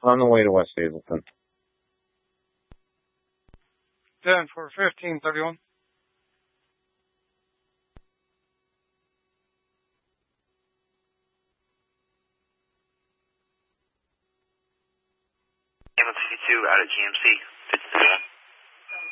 On the way to West Hazleton. 10 for 1531. Ambulance 52 out at GMC.